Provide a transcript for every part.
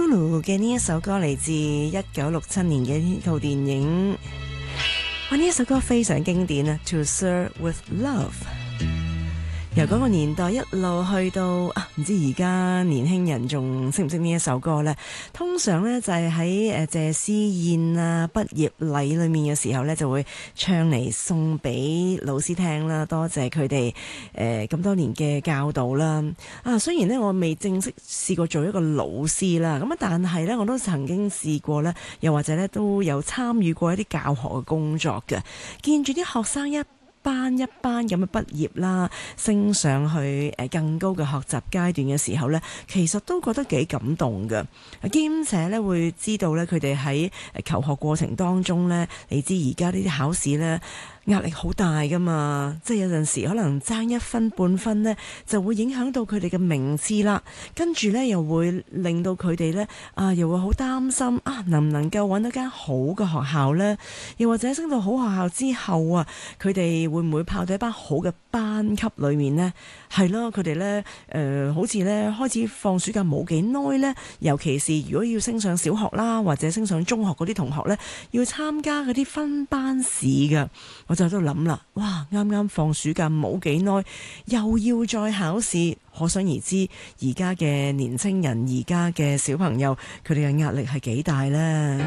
Lulu 嘅呢一首歌嚟自1967年嘅呢套電影，哇！呢一首歌非常經典啊 To Sir With Love。由嗰個年代一路去到唔知而家年輕人仲識唔識呢一首歌呢？通常呢，就係喺謝師宴啊畢業禮裏面嘅時候呢，就會唱嚟送俾老師聽啦，多謝佢哋咁多年嘅教導啦。雖然呢，我未正式試過做一個老師啦，咁但係呢，我都曾經試過呢，又或者呢，都有參與過一啲教學嘅工作嘅，見住啲學生一班一班咁嘅畢業啦，升上去更高嘅學習階段嘅時候呢，其實都覺得幾感動嘅。兼且呢，會知道呢，佢哋喺求學過程當中呢，你知而家呢啲考試呢，壓力好大噶嘛，即係有陣時可能爭1分半分呢，就會影響到佢哋嘅名次啦。跟住呢，又會令到佢哋呢，又會好擔心能唔能夠揾到間好嘅學校呢？又或者升到好學校之後佢哋會唔會跑到一班好嘅班級裏面呢？係咯，佢哋呢，好似呢，開始放暑假冇幾耐呢，尤其是如果要升上小學啦，或者升上中學嗰啲同學呢，要參加嗰啲分班試㗎。我就喺度諗啦，哇！啱啱放暑假冇幾耐，又要再考試，可想而知而家嘅年青人，而家嘅小朋友，佢哋嘅壓力係幾大呢？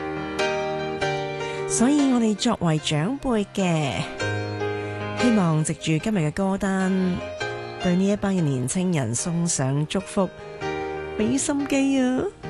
所以我哋作為長輩嘅，希望藉住今日嘅歌單，對呢一班嘅年青人送上祝福，俾心機啊！